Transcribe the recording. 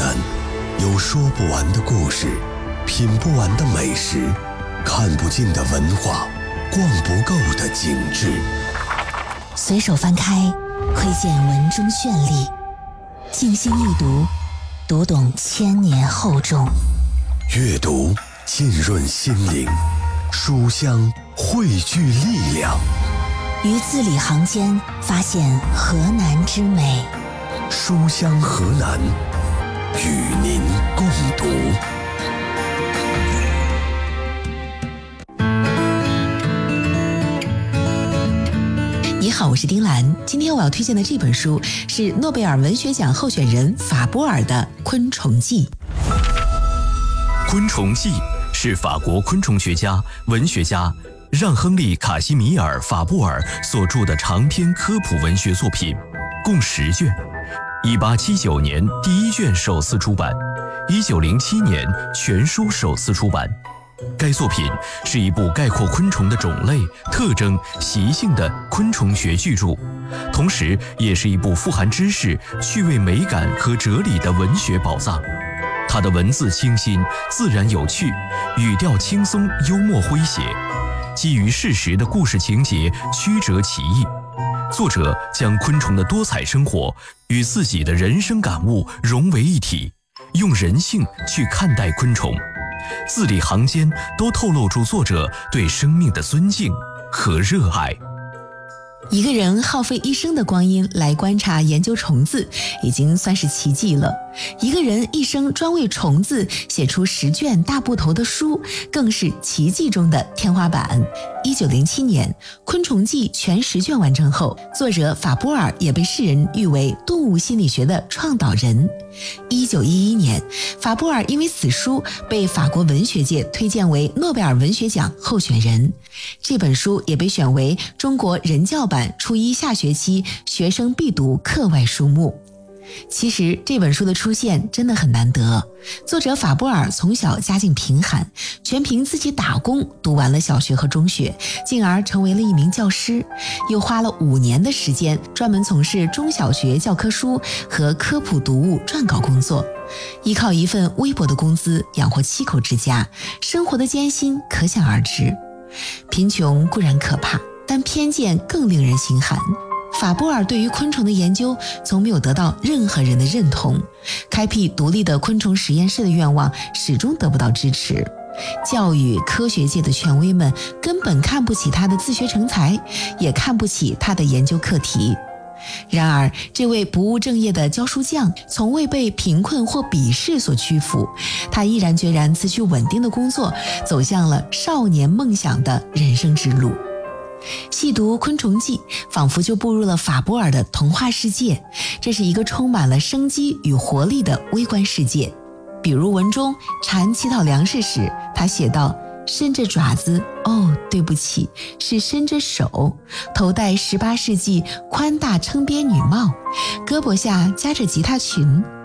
南有说不完的故事，品不完的美食，看不尽的文化，逛不够的景致。 随手翻开，窥见文中绚丽；静心一读，读懂千年厚重。 阅读浸润心灵，书香汇聚力量。 于字里行间发现河南之美。 书香河南，与您共读。 你好，我是丁兰。今天我要推荐的这本书是诺贝尔文学奖候选人法波尔的《昆虫记》。 《昆虫记》是法国昆虫学家、文学家让·亨利·卡西米尔·法布尔所著的长篇科普文学作品，共10卷。1879年第一卷首次出版，1907年全书首次出版。该作品是一部概括昆虫的种类、特征、习性的昆虫学巨著，同时也是一部富含知识、趣味美感和哲理的文学宝藏。它的文字清新、自然有趣，语调轻松、幽默诙谐，基于事实的故事情节曲折奇异。作者将昆虫的多彩生活与自己的人生感悟融为一体，用人性去看待昆虫，字里行间都透露出作者对生命的尊敬和热爱。 一个人耗费一生的光阴来观察研究虫子，已经算是奇迹了。一个人一生专为虫子写出10卷大部头的书，更是奇迹中的天花板。1907年，《昆虫记》全10卷完成后，作者法波尔也被世人誉为动物心理学的创导人。1911年，法波尔因为此书被法国文学界推荐为诺贝尔文学奖候选人。这本书也被选为中国人教版初一下学期学生必读课外书目。其实这本书的出现真的很难得，作者法波尔从小家境贫寒，全凭自己打工读完了小学和中学，进而成为了一名教师，又花了5年的时间专门从事中小学教科书和科普读物撰稿工作，依靠一份微薄的工资养活7口之家，生活的艰辛可想而知。贫穷固然可怕，但偏见更令人心寒。法波尔对于昆虫的研究从没有得到任何人的认同，开辟独立的昆虫实验室的愿望始终得不到支持。教育科学界的权威们根本看不起他的自学成才，也看不起他的研究课题。然而，这位不务正业的教书匠从未被贫困或鄙视所屈服，他毅然决然辞去稳定的工作，走向了少年梦想的人生之路。细读《昆虫记》，仿佛就步入了法波尔的童话世界。这是一个充满了生机与活力的微观世界。比如文中蝉乞讨粮食时，他写道：伸着爪子，对不起，是伸着手，头戴18世纪宽大撑边女帽，胳膊下夹着吉他裙。